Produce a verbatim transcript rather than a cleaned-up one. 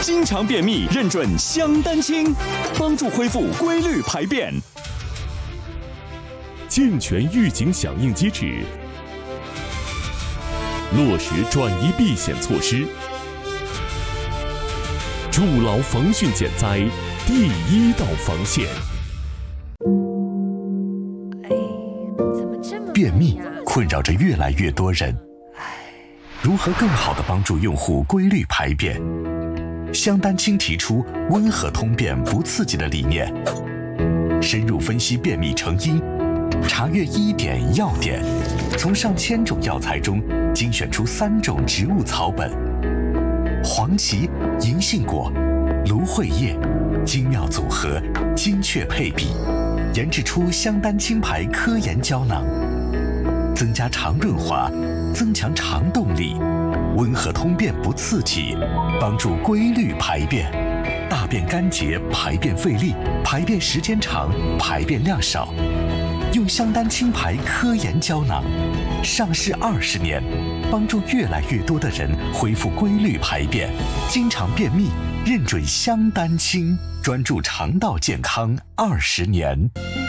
经常便秘认准香丹清，帮助恢复规律排便。 健全预警响应机制，落实转移避险措施，筑牢防汛减灾第一道防线。 便秘困扰着越来越多人，如何更好地帮助用户规律排便？香丹清提出温和通便不刺激的理念，深入分析便秘成因，查阅医典药典，从上千种药材中精选出三种植物草本，黄芪、银杏果、芦荟叶，精妙组合，精确配比，研制出香丹清牌科研胶囊，增加肠润滑，增强肠动力，温和通便不刺激，帮助规律排便，大便干结，排便费力，排便时间长，排便量少。用香丹清牌科研胶囊，上市二十年，帮助越来越多的人恢复规律排便。经常便秘，认准香丹清，专注肠道健康二十年。